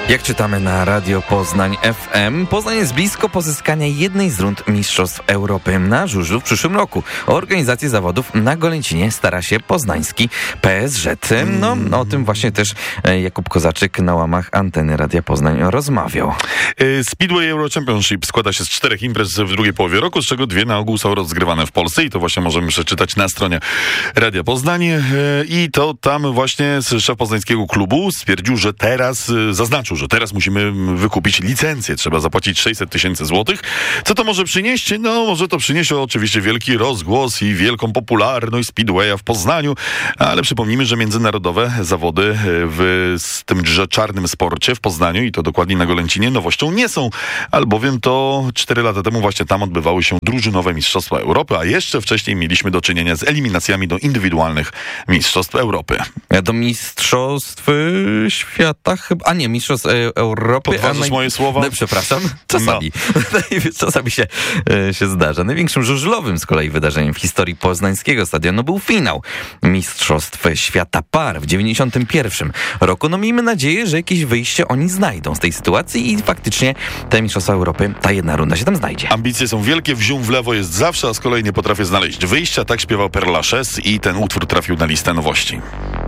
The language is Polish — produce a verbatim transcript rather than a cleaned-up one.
Jak czytamy na Radio Poznań F M, Poznań jest blisko pozyskania jednej z rund Mistrzostw Europy na żużlu w przyszłym roku. O organizację zawodów na Golęcinie stara się poznański P S Z. No, o tym właśnie też Jakub Kozaczyk na łamach anteny Radia Poznań rozmawiał. Speedway Euro Championship składa się z czterech imprez w drugiej połowie roku, z czego dwie na ogół są rozgrywane w Polsce i to właśnie możemy przeczytać na stronie Radia Poznań. I to tam właśnie szef poznańskiego klubu stwierdził, że teraz, zaznaczył, że teraz musimy wykupić licencję. Trzeba zapłacić sześćset tysięcy złotych. Co to może przynieść? No, może to przynieść oczywiście wielki rozgłos i wielką popularność Speedwaya w Poznaniu, ale przypomnijmy, że międzynarodowe zawody w z tymże czarnym sporcie w Poznaniu i to dokładnie na Golęcinie nowością nie są, albowiem to cztery lata temu właśnie tam odbywały się drużynowe Mistrzostwa Europy, a jeszcze wcześniej mieliśmy do czynienia z eliminacjami do indywidualnych Mistrzostw Europy. Do Mistrzostw Świata chyba, a nie, Mistrzostw Europy. Podważasz naj... moje słowa? No, przepraszam, czasami. No. czasami się, się zdarza. Największym żużlowym z kolei wydarzeniem w historii poznańskiego stadionu był finał Mistrzostw Świata Par w dziewięćdziesiątym pierwszym roku. No miejmy nadzieję, że jakieś wyjście oni znajdą z tej sytuacji i faktycznie te Mistrzostwa Europy, ta jedna runda się tam znajdzie. Ambicje są wielkie, wziął w lewo jest zawsze, a z kolei nie potrafię znaleźć wyjścia. Tak śpiewał Père Lachaise i ten utwór trafił na listę nowości.